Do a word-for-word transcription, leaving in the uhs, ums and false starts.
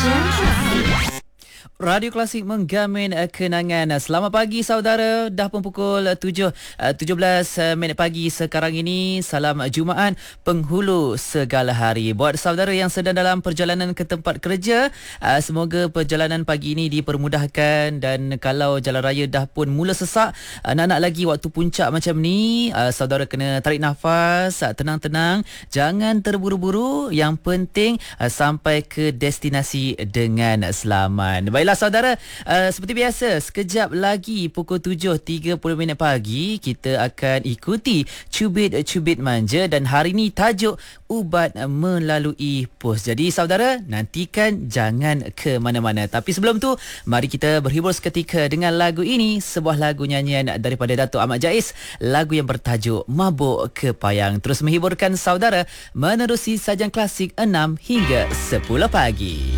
Radio Klasik menggamin uh, kenangan. Selamat pagi saudara. Dah pun pukul tujuh, uh, tujuh belas uh, minit pagi sekarang ini. Salam Jumaat penghulu segala hari. Buat saudara yang sedang dalam perjalanan ke tempat kerja, uh, semoga perjalanan pagi ini dipermudahkan. Dan kalau jalan raya dah pun mula sesak, uh, nak-nak lagi waktu puncak macam ni, uh, saudara kena tarik nafas, uh, tenang-tenang. Jangan terburu-buru. Yang penting uh, sampai ke destinasi dengan selamat. Baiklah saudara, uh, seperti biasa, sekejap lagi pukul tujuh tiga puluh minit pagi kita akan ikuti Cubit-Cubit Manja, dan hari ini tajuk ubat melalui pos. Jadi saudara, nantikan, jangan ke mana-mana. Tapi sebelum tu, mari kita berhibur seketika dengan lagu ini, sebuah lagu nyanyian daripada Datuk Ahmad Jais, lagu yang bertajuk Mabuk Kepayang. Terus menghiburkan saudara menerusi sajian klasik enam hingga sepuluh pagi.